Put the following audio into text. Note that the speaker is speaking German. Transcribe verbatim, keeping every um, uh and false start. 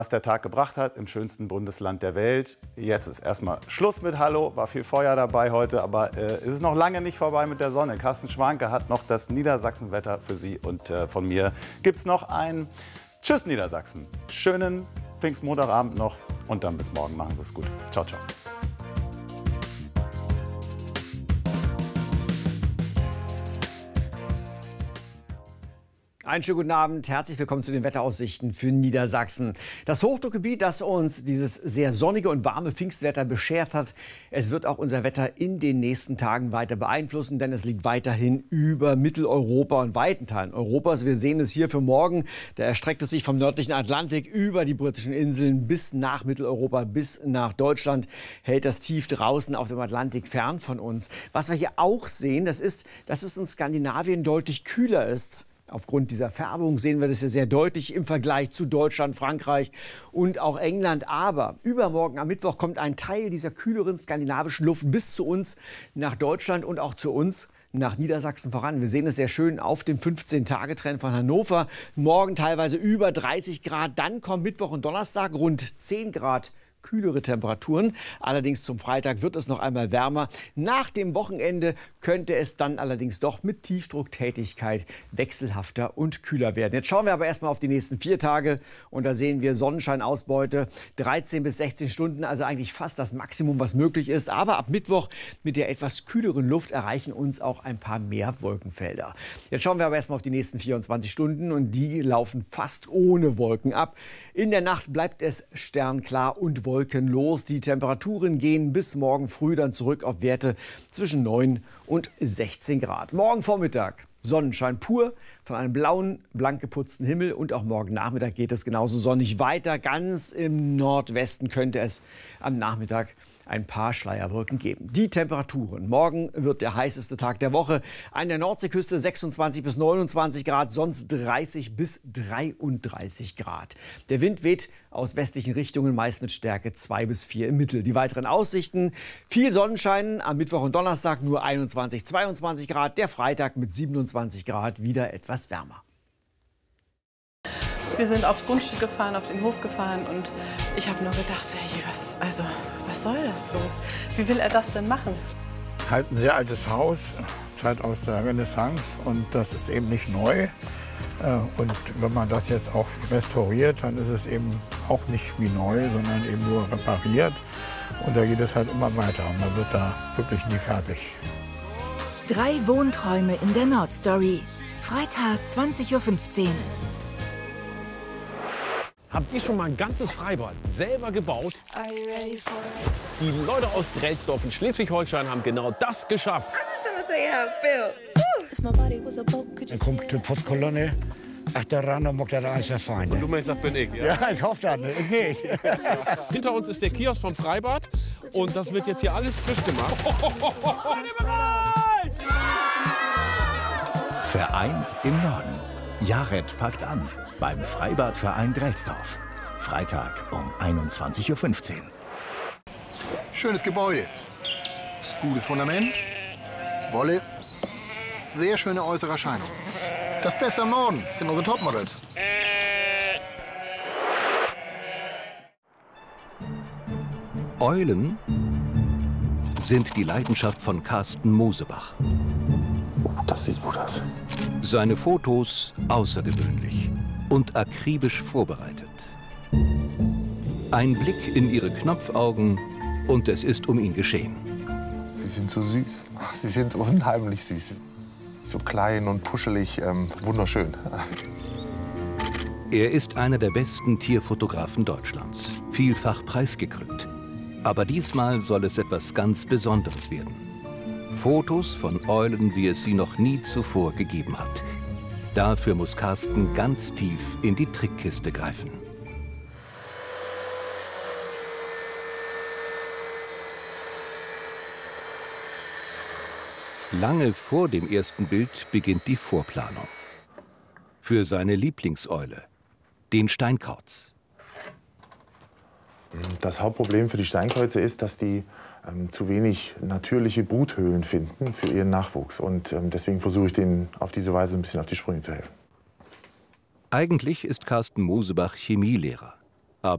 was der Tag gebracht hat im schönsten Bundesland der Welt. Jetzt ist erstmal Schluss mit Hallo, war viel Feuer dabei heute, aber äh, es ist noch lange nicht vorbei mit der Sonne. Carsten Schwanke hat noch das Niedersachsenwetter für Sie und äh, von mir gibt es noch ein Tschüss Niedersachsen. Schönen Pfingstmontagabend noch und dann bis morgen. Machen Sie es gut. Ciao, ciao. Einen schönen guten Abend, herzlich willkommen zu den Wetteraussichten für Niedersachsen. Das Hochdruckgebiet, das uns dieses sehr sonnige und warme Pfingstwetter beschert hat, es wird auch unser Wetter in den nächsten Tagen weiter beeinflussen, denn es liegt weiterhin über Mitteleuropa und weiten Teilen Europas. Wir sehen es hier für morgen, da erstreckt es sich vom nördlichen Atlantik über die britischen Inseln bis nach Mitteleuropa, bis nach Deutschland, hält das Tief draußen auf dem Atlantik fern von uns. Was wir hier auch sehen, das ist, dass es in Skandinavien deutlich kühler ist. Aufgrund dieser Färbung sehen wir das ja sehr deutlich im Vergleich zu Deutschland, Frankreich und auch England. Aber übermorgen am Mittwoch kommt ein Teil dieser kühleren skandinavischen Luft bis zu uns nach Deutschland und auch zu uns nach Niedersachsen voran. Wir sehen es sehr schön auf dem fünfzehn-Tage-Trend von Hannover. Morgen teilweise über dreißig Grad. Dann kommt Mittwoch und Donnerstag rund zehn Grad. Kühlere Temperaturen. Allerdings zum Freitag wird es noch einmal wärmer. Nach dem Wochenende könnte es dann allerdings doch mit Tiefdrucktätigkeit wechselhafter und kühler werden. Jetzt schauen wir aber erstmal auf die nächsten vier Tage und da sehen wir Sonnenscheinausbeute dreizehn bis sechzehn Stunden, also eigentlich fast das Maximum, was möglich ist. Aber ab Mittwoch mit der etwas kühleren Luft erreichen uns auch ein paar mehr Wolkenfelder. Jetzt schauen wir aber erstmal auf die nächsten vierundzwanzig Stunden und die laufen fast ohne Wolken ab. In der Nacht bleibt es sternklar und wolkenlos. Die Temperaturen gehen bis morgen früh dann zurück auf Werte zwischen neun und sechzehn Grad. Morgen Vormittag Sonnenschein pur von einem blauen, blank geputzten Himmel und auch morgen Nachmittag geht es genauso sonnig weiter. Ganz im Nordwesten könnte es am Nachmittag ein paar Schleierwolken geben. Die Temperaturen. Morgen wird der heißeste Tag der Woche. An der Nordseeküste sechsundzwanzig bis neunundzwanzig Grad, sonst dreißig bis dreiunddreißig Grad. Der Wind weht aus westlichen Richtungen, meist mit Stärke zwei bis vier im Mittel. Die weiteren Aussichten: viel Sonnenschein, am Mittwoch und Donnerstag nur einundzwanzig, zweiundzwanzig Grad. Der Freitag mit siebenundzwanzig Grad wieder etwas wärmer. Wir sind aufs Grundstück gefahren, auf den Hof gefahren und ich habe nur gedacht, hey, was, also, was soll das bloß? Wie will er das denn machen? Halt ein sehr altes Haus, Zeit aus der Renaissance und das ist eben nicht neu. Und wenn man das jetzt auch restauriert, dann ist es eben auch nicht wie neu, sondern eben nur repariert. Und da geht es halt immer weiter und man wird da wirklich nie fertig. Drei Wohnträume in der Nordstory. Freitag, zwanzig Uhr fünfzehn. Habt ihr schon mal ein ganzes Freibad selber gebaut? Die Leute aus Drelsdorf in Schleswig-Holstein haben genau das geschafft. Dann kommt die Postkolonne. Ach, der Rande mag das alles erfahren. Und du meinst, das bin ich, ja? Ja, ich hoffe das nicht. Ich nicht. Hinter uns ist der Kiosk vom Freibad und das wird jetzt hier alles frisch gemacht. Vereint im Norden. Jared packt an beim Freibadverein Drelsdorf. Freitag um einundzwanzig Uhr fünfzehn. Schönes Gebäude, gutes Fundament, Wolle, sehr schöne äußere Erscheinung. Das Beste am Norden sind unsere Topmodels. Eulen sind die Leidenschaft von Carsten Mosebach. Das sieht gut aus. Seine Fotos außergewöhnlich und akribisch vorbereitet. Ein Blick in ihre Knopfaugen und es ist um ihn geschehen. Sie sind so süß. Sie sind unheimlich süß. So klein und puschelig, ähm, wunderschön. Er ist einer der besten Tierfotografen Deutschlands, vielfach preisgekrönt. Aber diesmal soll es etwas ganz Besonderes werden. Fotos von Eulen, wie es sie noch nie zuvor gegeben hat. Dafür muss Carsten ganz tief in die Trickkiste greifen. Lange vor dem ersten Bild beginnt die Vorplanung. Für seine Lieblingseule, den Steinkauz. Das Hauptproblem für die Steinkäuze ist, dass die ähm, zu wenig natürliche Bruthöhlen finden für ihren Nachwuchs. Und ähm, deswegen versuche ich denen auf diese Weise ein bisschen auf die Sprünge zu helfen. Eigentlich ist Carsten Mosebach Chemielehrer.